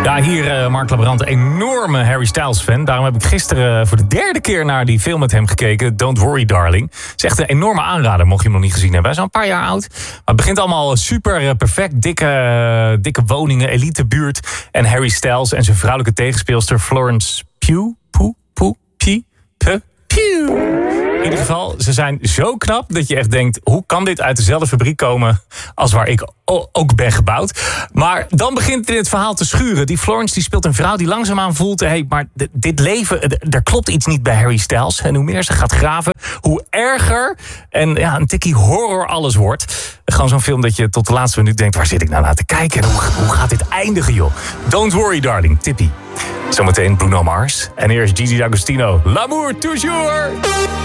Ja, hier Mark Labrand, een enorme Harry Styles fan. Daarom heb ik gisteren voor de derde keer naar die film met hem gekeken. Don't Worry Darling. Het is echt een enorme aanrader, mocht je hem nog niet gezien hebben. Hij is al een paar jaar oud. Maar het begint allemaal super perfect. Dikke woningen, elitebuurt. En Harry Styles en zijn vrouwelijke tegenspeelster Florence Pugh. In ieder geval, ze zijn zo knap dat je echt denkt, hoe kan dit uit dezelfde fabriek komen als waar ik ook ben gebouwd? Maar dan begint het verhaal te schuren. Die Florence die speelt een vrouw die langzaamaan voelt, maar dit leven, er klopt iets niet bij Harry Styles. En hoe meer ze gaat graven, hoe erger en een tikkie horror alles wordt. Gewoon zo'n film dat je tot de laatste minuut denkt, waar zit ik nou naar te kijken? En hoe gaat dit eindigen, joh? Don't Worry Darling, tippie. Zometeen Bruno Mars. En eerst Gigi D'Agostino. L'amour toujours!